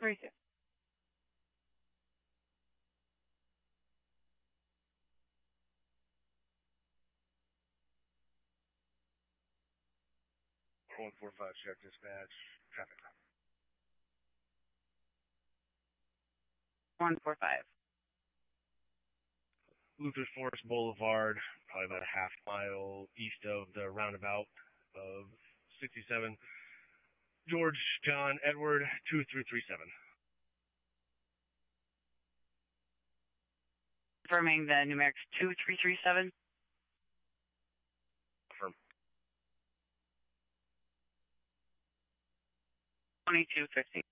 32. One 145 Sheriff Dispatch, traffic. 145. Luther Forest Boulevard, probably about a half mile east of the roundabout of 67. George John Edward 2337. Confirming the numerics 2337. Confirm. 2215.